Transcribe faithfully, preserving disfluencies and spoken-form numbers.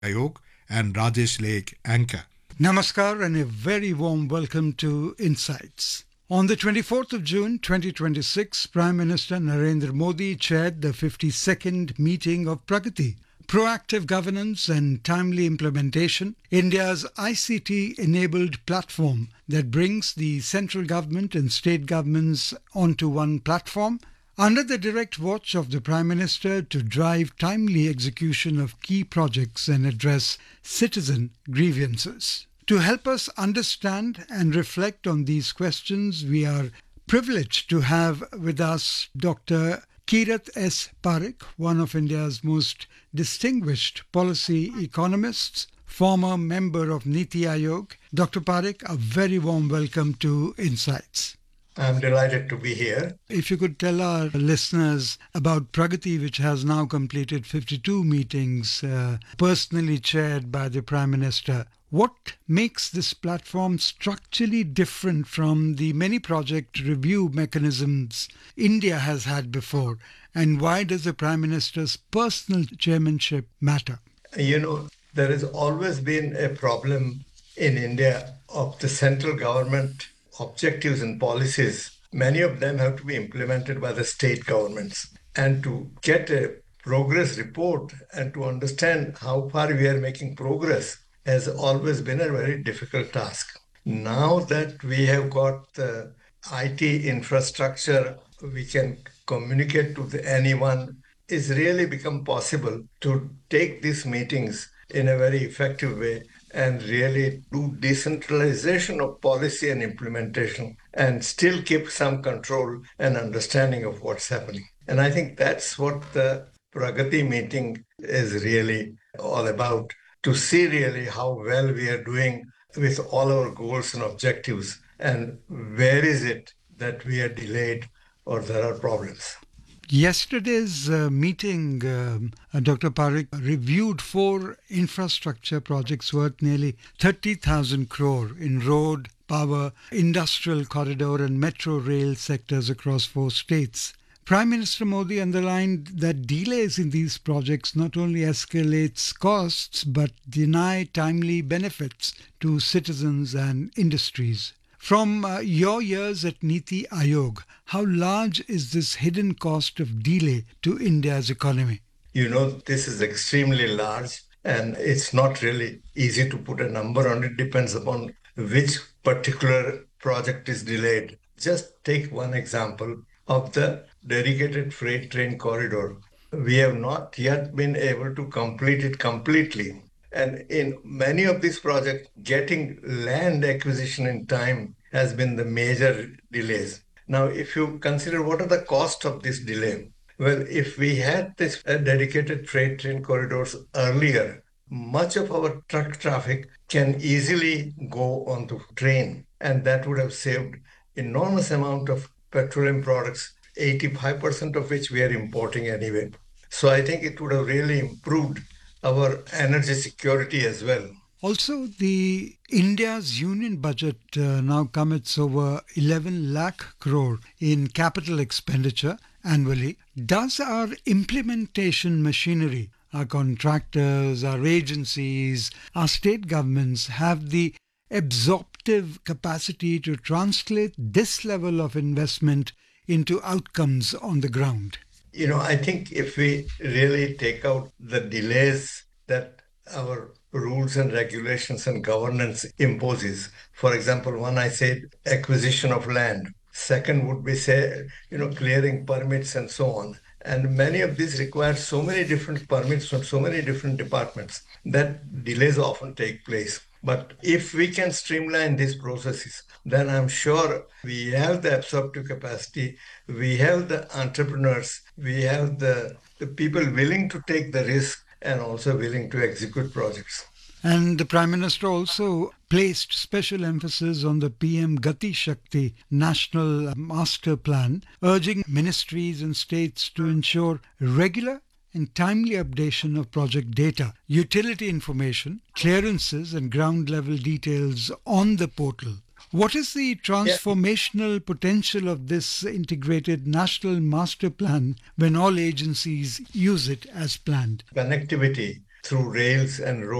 Ayog and Rajesh Lake, anchor. Namaskar and a very warm welcome to Insights. On the twenty-fourth of June twenty twenty-six, Prime Minister Narendra Modi chaired the fifty-second meeting of Pragati. Proactive governance and timely implementation, India's I C T-enabled platform that brings the central government and state governments onto one platform, under the direct watch of the Prime Minister to drive timely execution of key projects and address citizen grievances. To help us understand and reflect on these questions, we are privileged to have with us Doctor Kirat S. Parekh, one of India's most distinguished policy economists, former member of Niti Aayog. Doctor Parekh, a very warm welcome to Insights. I'm delighted to be here. If you could tell our listeners about Pragati, which has now completed fifty-two meetings, uh, personally chaired by the Prime Minister, what makes this platform structurally different from the many project review mechanisms India has had before, and why does the Prime Minister's personal chairmanship matter? You know, there has always been a problem in India of the central government objectives and policies. Many of them have to be implemented by the state governments. And to get a progress report and to understand how far we are making progress has always been a very difficult task. Now that we have got the I T infrastructure, we can communicate to the, anyone, it's really become possible to take these meetings in a very effective way and really do decentralization of policy and implementation and still keep some control and understanding of what's happening. And I think that's what the Pragati meeting is really all about, to see really how well we are doing with all our goals and objectives and where is it that we are delayed or there are problems. Yesterday's uh, meeting, um, uh, Doctor Parekh, reviewed four infrastructure projects worth nearly thirty thousand crore in road, power, industrial corridor and metro rail sectors across four states. Prime Minister Modi underlined that delays in these projects not only escalates costs but deny timely benefits to citizens and industries. From uh, your years at Niti Aayog, how large is this hidden cost of delay to India's economy? You know, this is extremely large and it's not really easy to put a number on it. Depends upon which particular project is delayed. Just take one example of the dedicated freight train corridor. We have not yet been able to complete it completely. And in many of these projects, getting land acquisition in time has been the major delays. Now, if you consider what are the cost of this delay, well, if we had this uh, dedicated freight train corridors earlier, much of our truck traffic can easily go on the train, and that would have saved enormous amount of petroleum products, eighty-five percent of which we are importing anyway. So I think it would have really improved our energy security as well. Also, the India's union budget uh, now commits over eleven lakh crore in capital expenditure annually. Does our implementation machinery, our contractors, our agencies, our state governments have the absorptive capacity to translate this level of investment into outcomes on the ground? You know, I think if we really take out the delays that our rules and regulations and governance imposes. For example, one I said acquisition of land. Second would be, say, you know, clearing permits and so on. And many of these require so many different permits from so many different departments that delays often take place. But if we can streamline these processes, then I'm sure we have the absorptive capacity, we have the entrepreneurs, we have the, the people willing to take the risk and also willing to execute projects. And the Prime Minister also placed special emphasis on the P M Gati Shakti National Master Plan, urging ministries and states to ensure regular and timely updation of project data, utility information, clearances and ground-level details on the portal. What is the transformational yeah. potential of this integrated national master plan when all agencies use it as planned? Connectivity through rails and roads.